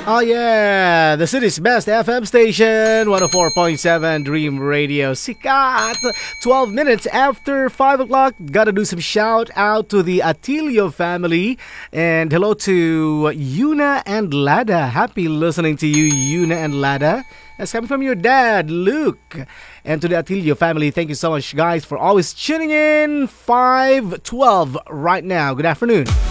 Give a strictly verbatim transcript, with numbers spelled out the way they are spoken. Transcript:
Oh yeah, the city's best F M station, one oh four point seven Dream Radio. Sikat! twelve minutes after five o'clock. Gotta do some shout out to the Atilio family. And hello to Yuna and Lada. Happy listening to you, Yuna and Lada. That's coming from your dad, Luke. And to the Atilio family, thank you so much, guys, for always tuning in. five twelve right now. Good afternoon.